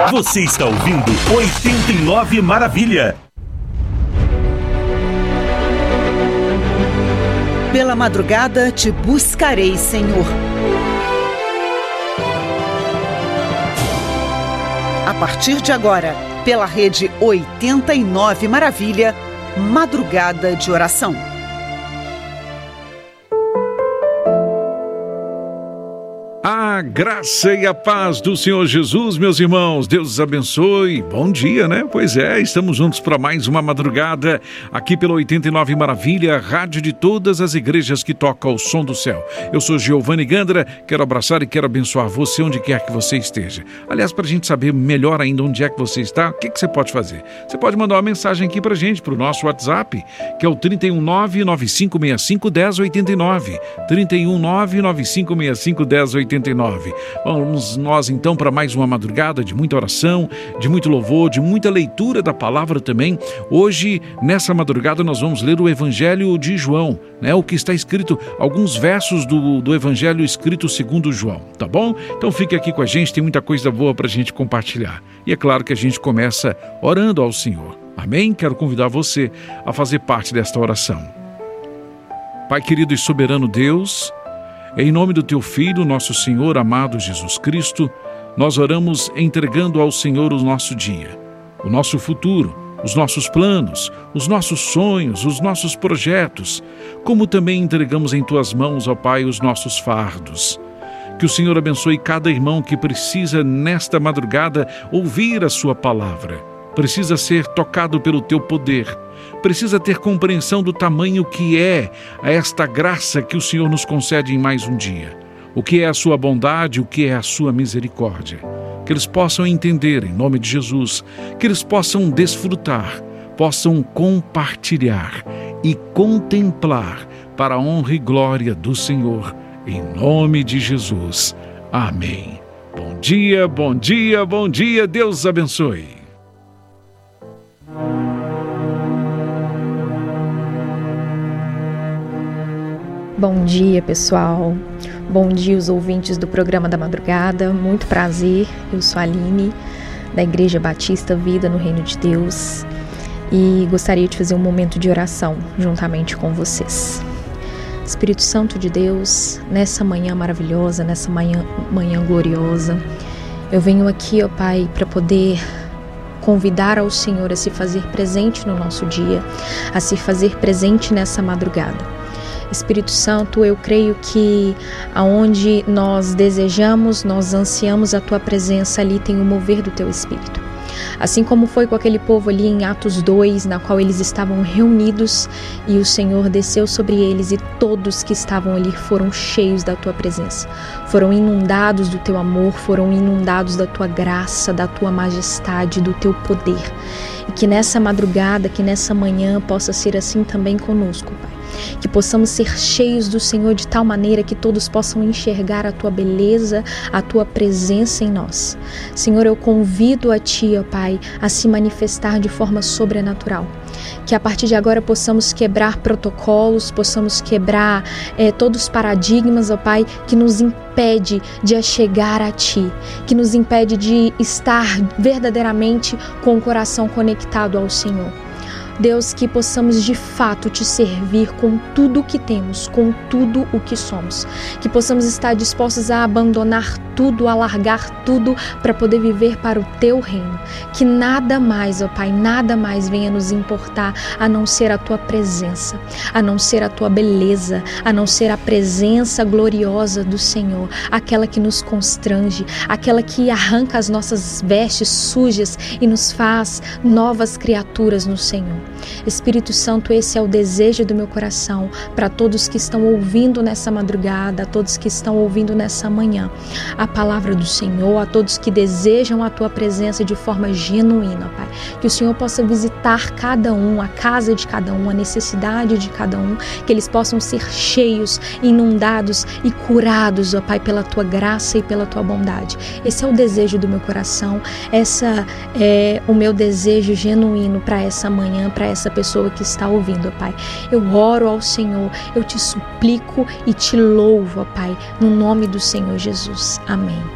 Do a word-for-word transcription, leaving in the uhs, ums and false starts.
Você está ouvindo oitenta e nove Maravilha. Pela madrugada te buscarei, Senhor. A partir de agora, pela rede oitenta e nove Maravilha, Madrugada de Oração. A graça e a paz do Senhor Jesus, meus irmãos, Deus os abençoe. Bom dia, né? Pois é, estamos juntos para mais uma madrugada aqui pela oitenta e nove Maravilha, rádio de todas as igrejas que tocam o som do céu. Eu sou Giovanni Gandra, quero abraçar e quero abençoar você onde quer que você esteja. Aliás, para a gente saber melhor ainda onde é que você está, o que, que você pode fazer? Você pode mandar uma mensagem aqui para a gente, para o nosso WhatsApp, que é o trinta e um nove, nove cinco seis cinco, um zero oito nove, trinta e um nove, nove cinco seis cinco, um zero oito nove. Vamos nós então para mais uma madrugada de muita oração, de muito louvor, de muita leitura da palavra também. Hoje, nessa madrugada, nós vamos ler o Evangelho de João, né? O que está escrito, alguns versos do, do Evangelho escrito segundo João, tá bom? Então fique aqui com a gente, tem muita coisa boa para a gente compartilhar. E é claro que a gente começa orando ao Senhor. Amém? Quero convidar você a fazer parte desta oração. Pai querido e soberano Deus, em nome do Teu Filho, nosso Senhor amado Jesus Cristo, nós oramos entregando ao Senhor o nosso dia, o nosso futuro, os nossos planos, os nossos sonhos, os nossos projetos, como também entregamos em Tuas mãos, ó Pai, os nossos fardos. Que o Senhor abençoe cada irmão que precisa, nesta madrugada, ouvir a Sua palavra. Precisa ser tocado pelo Teu poder. Precisa ter compreensão do tamanho que é esta graça que o Senhor nos concede em mais um dia. O que é a Sua bondade, o que é a Sua misericórdia. Que eles possam entender, em nome de Jesus, que eles possam desfrutar, possam compartilhar e contemplar para a honra e glória do Senhor, em nome de Jesus. Amém. Bom dia, bom dia, bom dia, Deus abençoe. Bom dia, pessoal. Bom dia, os ouvintes do programa da madrugada. Muito prazer. Eu sou a Aline, da Igreja Batista Vida no Reino de Deus, e gostaria de fazer um momento de oração juntamente com vocês. Espírito Santo de Deus, nessa manhã maravilhosa, nessa manhã, manhã gloriosa, eu venho aqui, ó Pai, para poder convidar ao Senhor a se fazer presente no nosso dia, a se fazer presente nessa madrugada. Espírito Santo, eu creio que aonde nós desejamos, nós ansiamos a Tua presença, ali tem o mover do Teu Espírito. Assim como foi com aquele povo ali em Atos dois, na qual eles estavam reunidos e o Senhor desceu sobre eles e todos que estavam ali foram cheios da Tua presença. Foram inundados do Teu amor, foram inundados da Tua graça, da Tua majestade, do Teu poder. E que nessa madrugada, que nessa manhã possa ser assim também conosco, Pai. Que possamos ser cheios do Senhor de tal maneira que todos possam enxergar a Tua beleza, a Tua presença em nós. Senhor, eu convido a Ti, ó Pai, a se manifestar de forma sobrenatural. Que a partir de agora possamos quebrar protocolos, possamos quebrar é, todos os paradigmas, ó Pai, que nos impede de chegar a Ti, que nos impede de estar verdadeiramente com o coração conectado ao Senhor. Deus, que possamos de fato Te servir com tudo o que temos, com tudo o que somos. Que possamos estar dispostos a abandonar tudo, a largar tudo para poder viver para o Teu reino. Que nada mais, ó Pai, nada mais venha nos importar a não ser a Tua presença, a não ser a Tua beleza, a não ser a presença gloriosa do Senhor, aquela que nos constrange, aquela que arranca as nossas vestes sujas e nos faz novas criaturas no Senhor. Espírito Santo, esse é o desejo do meu coração para todos que estão ouvindo nessa madrugada, a todos que estão ouvindo nessa manhã a palavra do Senhor, a todos que desejam a Tua presença de forma genuína, Pai. Que o Senhor possa visitar cada um, a casa de cada um, a necessidade de cada um, que eles possam ser cheios, inundados e curados, ó Pai, pela Tua graça e pela Tua bondade. Esse é o desejo do meu coração, essa é o meu desejo genuíno para essa manhã, para essa pessoa que está ouvindo, ó Pai. Eu oro ao Senhor, eu Te suplico e Te louvo, ó Pai, no nome do Senhor Jesus. Amém.